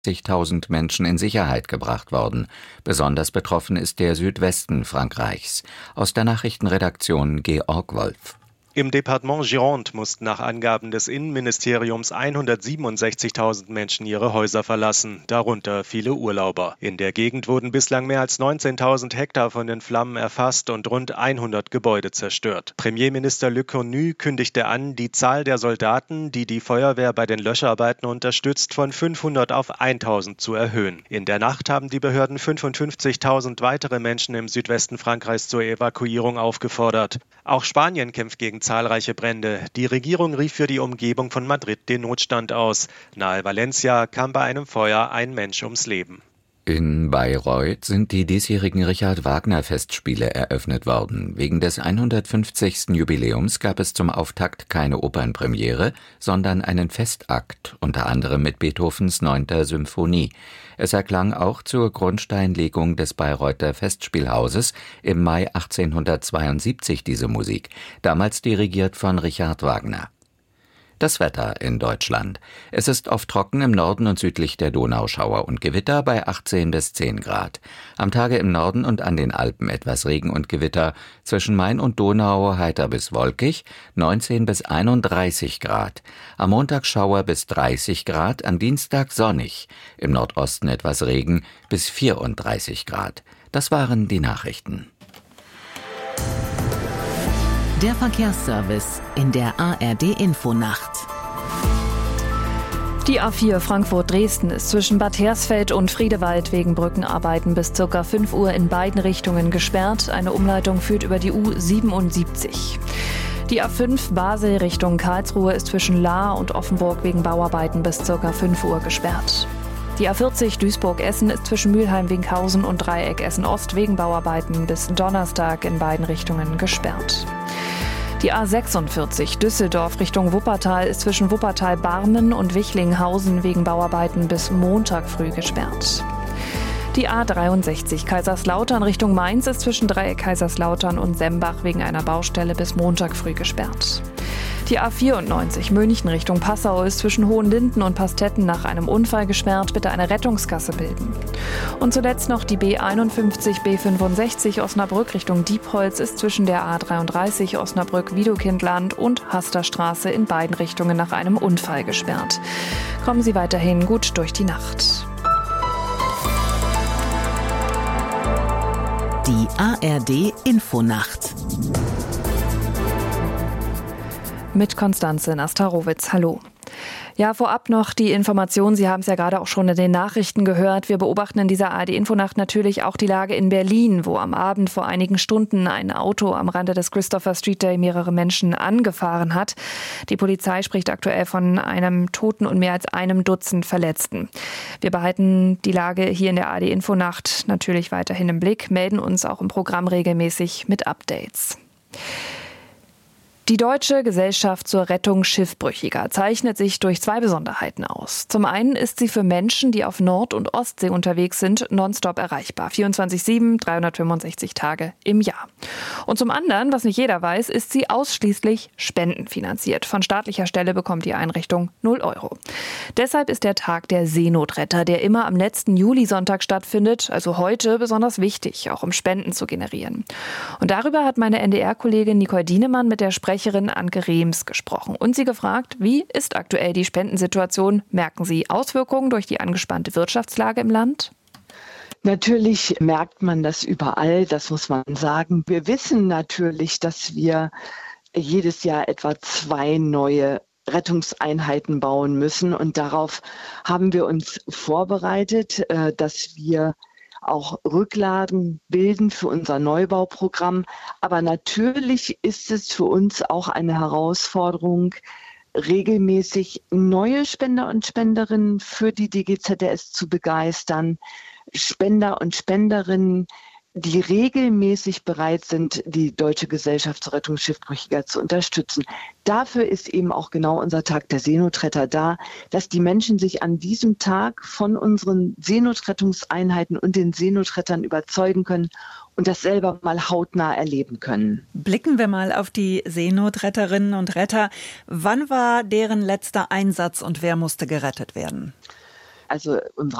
60.000 Menschen in Sicherheit gebracht worden. Besonders betroffen ist der Südwesten Frankreichs. Aus der Nachrichtenredaktion Georg Wolf. Im Departement Gironde mussten nach Angaben des Innenministeriums 167.000 Menschen ihre Häuser verlassen, darunter viele Urlauber. In der Gegend wurden bislang mehr als 19.000 Hektar von den Flammen erfasst und rund 100 Gebäude zerstört. Premierminister Lecornu kündigte an, die Zahl der Soldaten, die die Feuerwehr bei den Löscharbeiten unterstützt, von 500 auf 1.000 zu erhöhen. In der Nacht haben die Behörden 55.000 weitere Menschen im Südwesten Frankreichs zur Evakuierung aufgefordert. Auch Spanien kämpft gegen zahlreiche Brände. Die Regierung rief für die Umgebung von Madrid den Notstand aus. Nahe Valencia kam bei einem Feuer ein Mensch ums Leben. In Bayreuth sind die diesjährigen Richard-Wagner-Festspiele eröffnet worden. Wegen des 150. Jubiläums gab es zum Auftakt keine Opernpremiere, sondern einen Festakt, unter anderem mit Beethovens 9. Symphonie. Es erklang auch zur Grundsteinlegung des Bayreuther Festspielhauses im Mai 1872 diese Musik, damals dirigiert von Richard Wagner. Das Wetter in Deutschland. Es ist oft trocken im Norden und südlich der Donau, Schauer und Gewitter bei 18 bis 10 Grad. Am Tage im Norden und an den Alpen etwas Regen und Gewitter. Zwischen Main und Donau heiter bis wolkig, 19 bis 31 Grad. Am Montag Schauer bis 30 Grad, am Dienstag sonnig. Im Nordosten etwas Regen bis 34 Grad. Das waren die Nachrichten. Der Verkehrsservice in der ARD-Infonacht. Die A4 Frankfurt-Dresden ist zwischen Bad Hersfeld und Friedewald wegen Brückenarbeiten bis ca. 5 Uhr in beiden Richtungen gesperrt. Eine Umleitung führt über die U77. Die A5 Basel Richtung Karlsruhe ist zwischen Lahr und Offenburg wegen Bauarbeiten bis ca. 5 Uhr gesperrt. Die A40 Duisburg-Essen ist zwischen Mülheim-Winkhausen und Dreieck Essen-Ost wegen Bauarbeiten bis Donnerstag in beiden Richtungen gesperrt. Die A46 Düsseldorf Richtung Wuppertal ist zwischen Wuppertal-Barmen und Wichlinghausen wegen Bauarbeiten bis Montag früh gesperrt. Die A63 Kaiserslautern Richtung Mainz ist zwischen Dreieck Kaiserslautern und Sembach wegen einer Baustelle bis Montag früh gesperrt. Die A94 München Richtung Passau ist zwischen Hohenlinden und Pastetten nach einem Unfall gesperrt. Bitte eine Rettungsgasse bilden. Und zuletzt noch die B51 B65 Osnabrück Richtung Diepholz ist zwischen der A33 Osnabrück-Wiedokindland und Hasterstraße in beiden Richtungen nach einem Unfall gesperrt. Kommen Sie weiterhin gut durch die Nacht. Die ARD-Infonacht. Mit Konstanze Nastarowitz. Hallo. Ja, vorab noch die Information, Sie haben es ja gerade auch schon in den Nachrichten gehört. Wir beobachten in dieser ARD-Infonacht natürlich auch die Lage in Berlin, wo am Abend vor einigen Stunden ein Auto am Rande des Christopher Street Day mehrere Menschen angefahren hat. Die Polizei spricht aktuell von einem Toten und mehr als einem Dutzend Verletzten. Wir behalten die Lage hier in der ARD-Infonacht natürlich weiterhin im Blick, melden uns auch im Programm regelmäßig mit Updates. Die Deutsche Gesellschaft zur Rettung Schiffbrüchiger zeichnet sich durch 2 Besonderheiten aus. Zum einen ist sie für Menschen, die auf Nord- und Ostsee unterwegs sind, nonstop erreichbar. 24/7, 365 Tage im Jahr. Und zum anderen, was nicht jeder weiß, ist sie ausschließlich spendenfinanziert. Von staatlicher Stelle bekommt die Einrichtung 0 Euro. Deshalb ist der Tag der Seenotretter, der immer am letzten Julisonntag stattfindet, also heute, besonders wichtig, auch um Spenden zu generieren. Und darüber hat meine NDR-Kollegin Nicole Dienemann mit der Sprecherin Anke Rehms gesprochen und sie gefragt, wie ist aktuell die Spendensituation? Merken Sie Auswirkungen durch die angespannte Wirtschaftslage im Land? Natürlich merkt man das überall, das muss man sagen. Wir wissen natürlich, dass wir jedes Jahr etwa 2 neue Rettungseinheiten bauen müssen und darauf haben wir uns vorbereitet, dass wir auch Rücklagen bilden für unser Neubauprogramm. Aber natürlich ist es für uns auch eine Herausforderung, regelmäßig neue Spender und Spenderinnen für die DGZS zu begeistern. Spender und Spenderinnen, die regelmäßig bereit sind, die Deutsche Gesellschaft zur Rettung Schiffbrüchiger zu unterstützen. Dafür ist eben auch genau unser Tag der Seenotretter da, dass die Menschen sich an diesem Tag von unseren Seenotrettungseinheiten und den Seenotrettern überzeugen können und das selber mal hautnah erleben können. Blicken wir mal auf die Seenotretterinnen und Retter. Wann war deren letzter Einsatz und wer musste gerettet werden? also unsere